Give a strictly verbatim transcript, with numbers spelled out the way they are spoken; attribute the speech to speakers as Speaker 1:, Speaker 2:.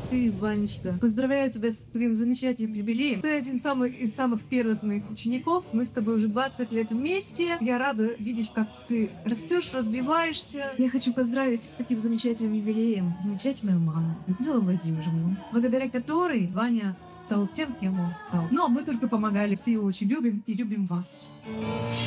Speaker 1: Ты, Ванечка, поздравляю тебя с твоим замечательным юбилеем. Ты один самый, из самых первых моих учеников. Мы с тобой уже двадцать лет вместе. Я рада видеть, как ты растешь, развиваешься. Я хочу поздравить с таким замечательным юбилеем замечательную маму, Людмилу Владимировну, благодаря которой Ваня стал тем, кем он стал. Но мы только помогали. Все его очень любим и любим вас.